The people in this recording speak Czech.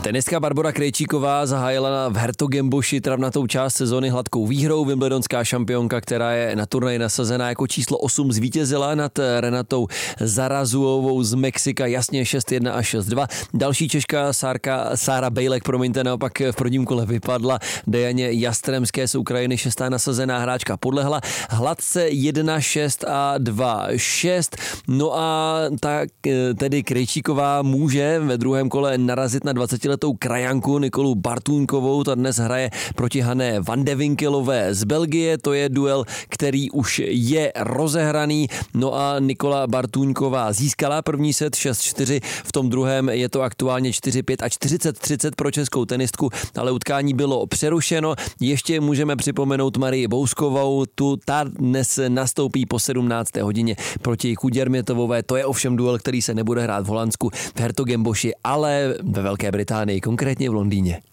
Tenistka Barbora Krejčíková zahájila v Hertogenboši travnatou část sezony hladkou výhrou. Wimbledonská šampionka, která je na turnaji nasazená jako číslo 8, zvítězila nad Renatou Zarazuovou z Mexika jasně 6-1 a 6-2. Další Češka Sára Bejlek, naopak v prvním kole vypadla. Dejaně Jastremské z Ukrajiny, 6. nasazená hráčka, podlehla hladce 1-6 a 2-6. No a tak tedy Krejčíková může ve druhém kole narazit na 20letou krajanku Nikolu Bartuňkovou. Ta dnes hraje proti Hané van de Winkelové z Belgie. To je duel, který už je rozehraný. No a Nikola Bartuňková získala první set 6-4. V tom druhém je to aktuálně 4-5 a 40-30 pro českou tenistku, ale utkání bylo přerušeno. Ještě můžeme připomenout Marii Bouskovou. Ta dnes nastoupí po 17. hodině proti Kuděrmětovové. To je ovšem duel, který se nebude hrát v Holandsku v Hertogenboši, ale ve Velké Británii, konkrétně v Londýně.